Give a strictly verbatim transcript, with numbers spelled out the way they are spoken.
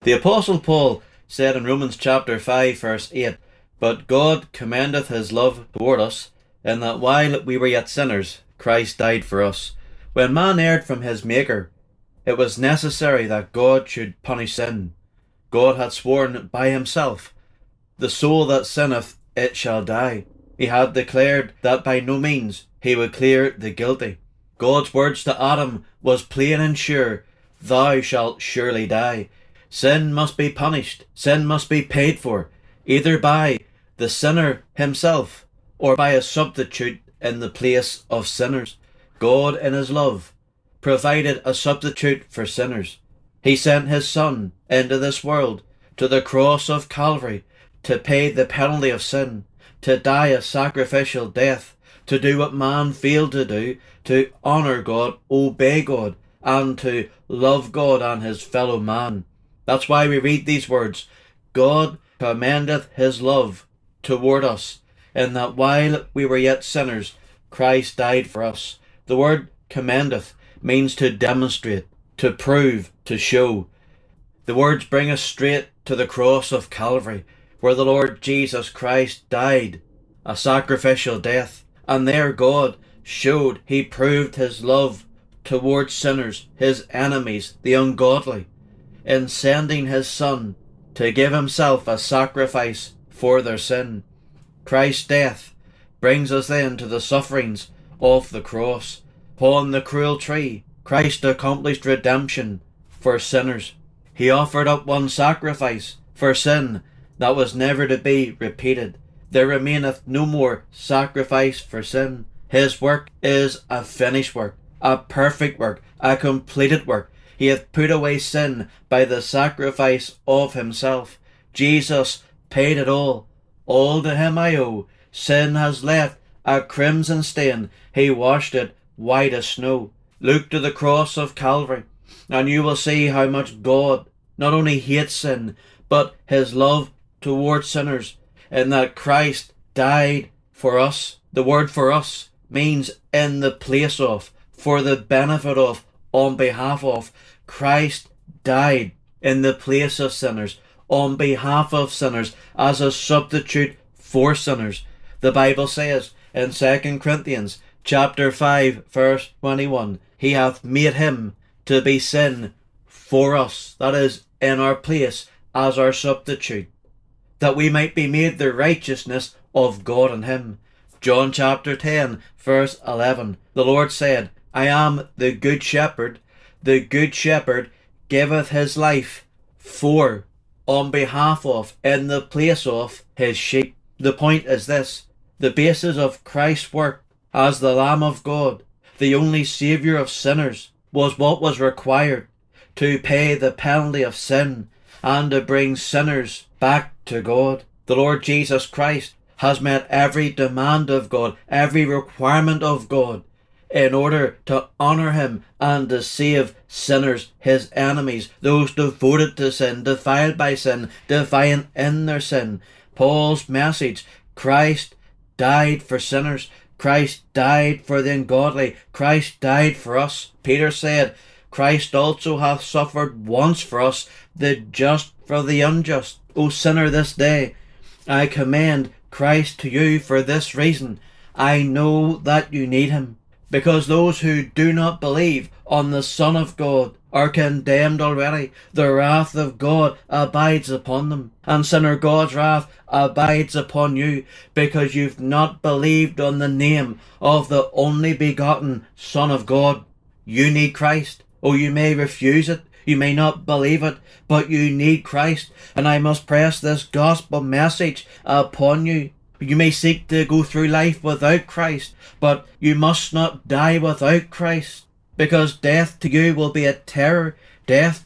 The Apostle Paul said in Romans chapter five verse eight, "But God commendeth his love toward us, in that while we were yet sinners, Christ died for us." When man erred from his Maker, it was necessary that God should punish sin. God had sworn by himself, "The soul that sinneth, it shall die." He had declared that by no means he would clear the guilty. God's words to Adam was plain and sure, "Thou shalt surely die." Sin must be punished. Sin must be paid for, either by the sinner himself or by a substitute in the place of sinners. God, in his love, provided a substitute for sinners. He sent his Son into this world to the cross of Calvary to pay the penalty of sin, to die a sacrificial death, to do what man failed to do, to honour God, obey God, and to love God and his fellow man. That's why we read these words, "God commendeth his love toward us, in that while we were yet sinners, Christ died for us." The word commendeth means to demonstrate, to prove, to show. The words bring us straight to the cross of Calvary, where the Lord Jesus Christ died a sacrificial death, and there God showed, he proved his love towards sinners, his enemies, the ungodly, in sending his Son to give himself a sacrifice for their sin. Christ's death brings us then to the sufferings of the cross. Upon the cruel tree, Christ accomplished redemption for sinners. He offered up one sacrifice for sin that was never to be repeated. There remaineth no more sacrifice for sin. His work is a finished work, a perfect work, a completed work. He hath put away sin by the sacrifice of himself. Jesus paid it all. All to him I owe. Sin has left a crimson stain. He washed it white as snow. Look to the cross of Calvary, and you will see how much God not only hates sin, but his love towards sinners, in that Christ died for us. The word for us means in the place of, for the benefit of, on behalf of. Christ died in the place of sinners, on behalf of sinners, as a substitute for sinners. The Bible says in Second Corinthians chapter five verse twenty-one, "He hath made him to be sin for us," that is, in our place as our substitute, "that we might be made the righteousness of God in him." John chapter ten verse eleven, the Lord said, "I am the good shepherd. The good shepherd giveth his life for, on behalf of, in the place of his sheep." The point is this: the basis of Christ's work as the Lamb of God, the only Saviour of sinners, was what was required to pay the penalty of sin and to bring sinners back to God. The Lord Jesus Christ has met every demand of God, every requirement of God, in order to honour him and to save sinners, his enemies, those devoted to sin, defiled by sin, defiant in their sin. Paul's message: Christ died for sinners. Christ died for the ungodly. Christ died for us. Peter said, "Christ also hath suffered once for us, the just for the unjust." O sinner, this day I commend Christ to you for this reason: I know that you need him. Because those who do not believe on the Son of God are condemned already. The wrath of God abides upon them. And sinner, God's wrath abides upon you because you've not believed on the name of the only begotten Son of God. You need Christ. Oh, you may refuse it, you may not believe it, but you need Christ. And I must press this gospel message upon you. You may seek to go through life without Christ, but you must not die without Christ, because death to you will be a terror. Death